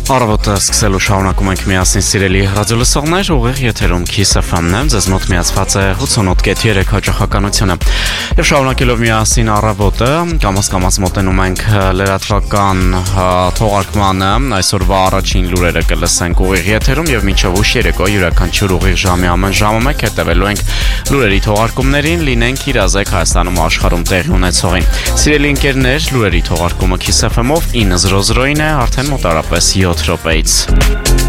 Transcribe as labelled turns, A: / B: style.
A: Առավոտը սկսելու շարունակում ենք միասին սիրելի ռադիոլսողներ, ուղիղ եթերում Kiss FM-ն է, ձեզ մոտ միացված է 88.3 հաճախականությունը։ Եվ շարունակելով միասին առավոտը, կամաց մոտենում ենք լրատվական թողարկմանը, այսօրվա առաջին լուրերը կլսենք ուղիղ եթերում եւ մինչեւ ուշ երեկո յուրաքանչյուր ուղիղ ժամի ամեն ժամը մեկ հետևելու ենք լուրերի թողարկումներին, լինենք իրազեկ Հայաստանում ու աշխարհում տեղի ունեցողին։ Սիրելի ընկերներ, լուրերի թողարկումը Kiss FM-ով 9:00-ին է, արդեն մոտարապես 7 րոպեից։